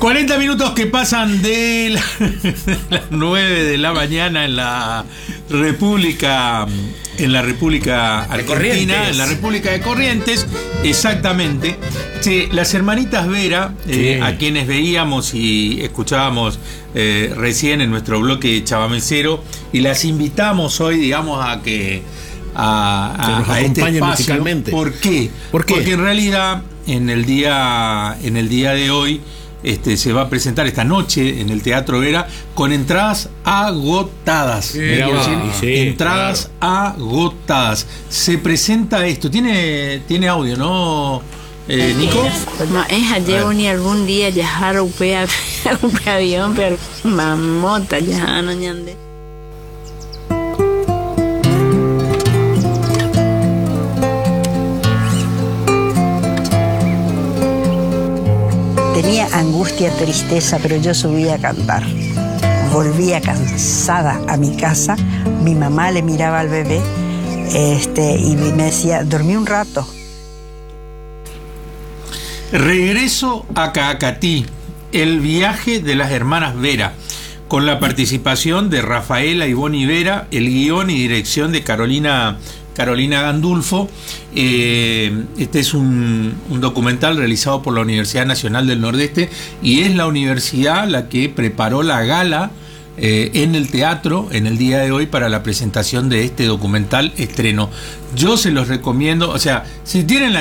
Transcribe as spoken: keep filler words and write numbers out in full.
cuarenta minutos que pasan de la, las nueve de la mañana en la República, en la República Argentina, en la República de Corrientes, exactamente. Sí, las hermanitas Vera, eh, a quienes veíamos y escuchábamos eh, recién en nuestro bloque chabamecero, y las invitamos hoy, digamos, a que a, a, que nos a este espacio. Musicalmente. ¿Por qué? ¿Por qué? Porque en realidad en el día en el día de hoy este, se va a presentar esta noche en el Teatro Vera con entradas agotadas. Sí, decir, sí, entradas claro. agotadas. Se presenta esto. Tiene tiene audio, ¿no? Eh, Nico. Ma es ayer ni algún día viajar a upea un avión pero mamota ya no ñande. Tenía angustia, tristeza, pero yo subía a cantar. Volvía cansada a mi casa, mi mamá le miraba al bebé este, y me decía, dormí un rato. Regreso a Caacatí, el viaje de las hermanas Vera, con la participación de Rafaela Ivonne Vera, el guión y dirección de Carolina Carolina Gandulfo. Eh, este es un, un documental realizado por la Universidad Nacional del Nordeste y es la universidad la que preparó la gala eh, en el teatro en el día de hoy para la presentación de este documental estreno. Yo se los recomiendo, o sea, si tienen la